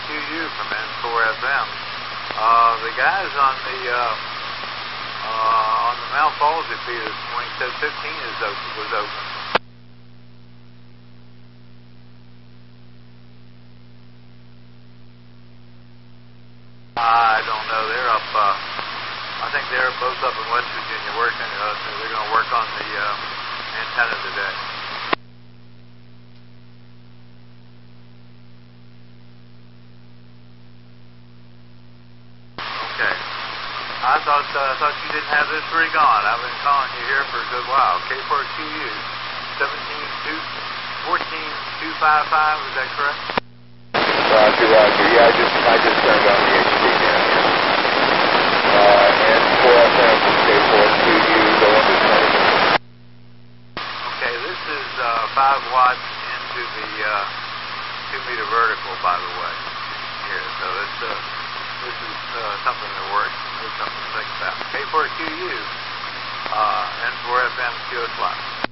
QU from N4FM. The guys on the Mount Falsey feed this morning said 15 was open. I don't know. They're up. I think they're both up in West Virginia working. They're going to work on the antenna today. Okay. I thought you didn't have this rig on. I've been calling you here for a good while. K4QU 17255. Is that correct? Roger, Roger. Yeah, I just turned on the HD down here. N4FM from K4QU going to 20. Okay, this is 5 watts into the 2-meter vertical, by the way. Here, so this is something that works. It's something to think about. K4QU, N4FM QS Live.